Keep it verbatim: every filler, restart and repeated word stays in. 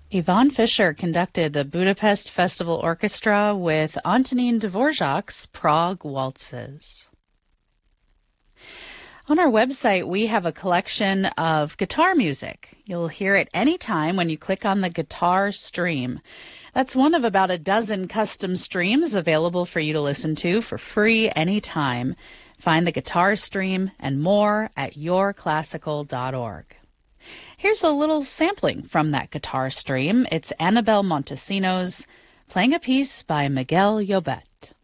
Yvonne Fisher conducted the Budapest Festival Orchestra with Antonin Dvorak's Prague Waltzes. On our website, we have a collection of guitar music. You'll hear it anytime when you click on the guitar stream. That's one of about a dozen custom streams available for you to listen to for free anytime. Find the guitar stream and more at your classical dot org. Here's a little sampling from that guitar stream. It's Annabelle Montesinos playing a piece by Miguel Llobet.